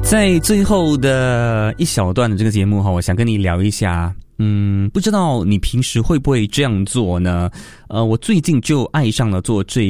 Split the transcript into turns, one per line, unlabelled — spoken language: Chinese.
在最后的一小段的这个节目我想跟你聊一下，不知道你平时会不会这样做呢？我最近就爱上了做这